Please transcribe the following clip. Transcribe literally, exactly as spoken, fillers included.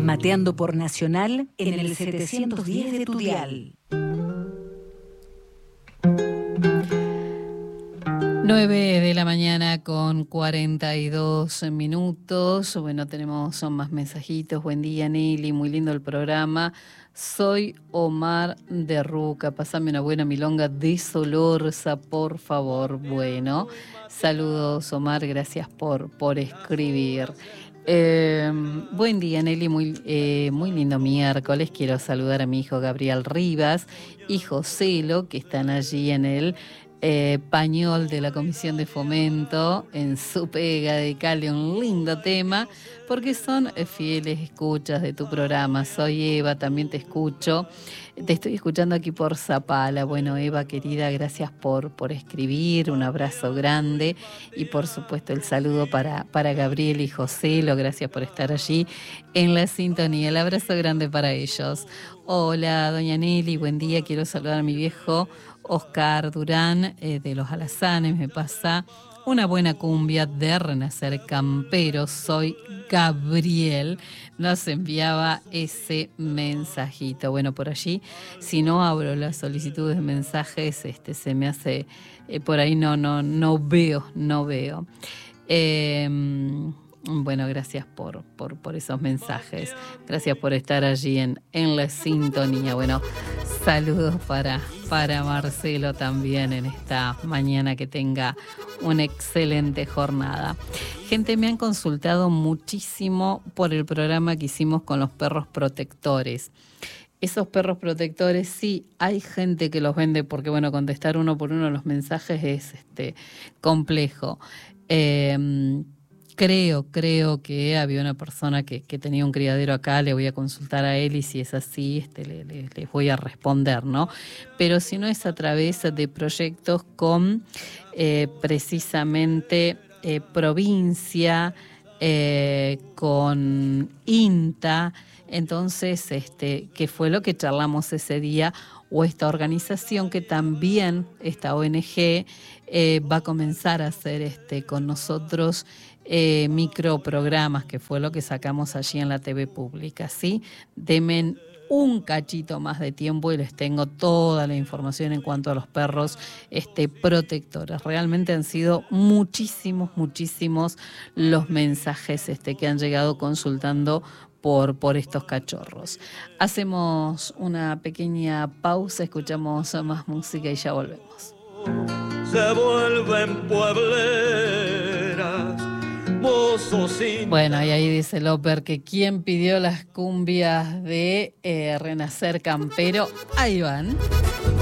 Mateando por Nacional en el setecientos diez de tu dial. nueve de la mañana con cuarenta y dos minutos. Bueno, tenemos son más mensajitos. Buen día, Nelly, muy lindo el programa. Soy Omar de Ruca, pásame una buena milonga de Solorza, por favor. Bueno, saludos, Omar, gracias por, por escribir. Eh, buen día, Nelly, muy, eh, muy lindo miércoles. Quiero saludar a mi hijo Gabriel Rivas y Joselo, que están allí en el Eh, Pañol de la Comisión de Fomento, en su pega, dedicarle un lindo tema, porque son eh, fieles escuchas de tu programa. Soy Eva, también te escucho, te estoy escuchando aquí por Zapala. Bueno, Eva, querida, gracias por, por escribir, un abrazo grande, y por supuesto el saludo para, para Gabriel y Joselo, gracias por estar allí en la sintonía. El abrazo grande para ellos. Hola, doña Nelly, buen día, quiero saludar a mi viejo Oscar Durán, eh, de Los Alazanes. Me pasa una buena cumbia de Renacer Campero. Soy Gabriel. Nos enviaba ese mensajito. Bueno, por allí, si no abro las solicitudes de mensajes, este, se me hace, eh, por ahí no, no, no veo, no veo. Eh, Bueno, gracias por, por, por esos mensajes. Gracias por estar allí en, en la sintonía. Bueno, saludos para, para Marcelo también en esta mañana. Que tenga una excelente jornada. Gente, me han consultado muchísimo por el programa que hicimos con los perros protectores. Esos perros protectores, sí, hay gente que los vende porque, bueno, contestar uno por uno los mensajes es este, complejo. Eh, Creo, creo que había una persona que, que tenía un criadero acá, le voy a consultar a él y si es así, este, le, le, les voy a responder, ¿no? Pero si no es a través de proyectos con eh, precisamente eh, provincia, eh, con INTA, entonces, este, que fue lo que charlamos ese día, o esta organización que también, esta O N G, eh, va a comenzar a hacer este, con nosotros Eh, microprogramas, que fue lo que sacamos allí en la T V pública, ¿sí? Denme un cachito más de tiempo y les tengo toda la información en cuanto a los perros este, protectores. Realmente han sido muchísimos, muchísimos los mensajes este, que han llegado consultando por, por estos cachorros. Hacemos una pequeña pausa, escuchamos más música y ya volvemos. Se vuelven puebleras. Bueno, y ahí dice Loper que quien pidió las cumbias de eh, Renacer Campero, ahí van.